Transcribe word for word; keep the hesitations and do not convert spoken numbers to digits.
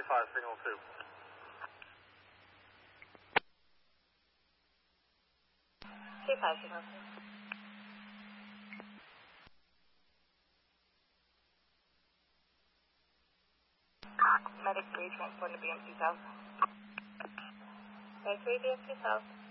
five, signal two. Two five, signal two. Medic three, transport to B M C South. Medic three, B M C South.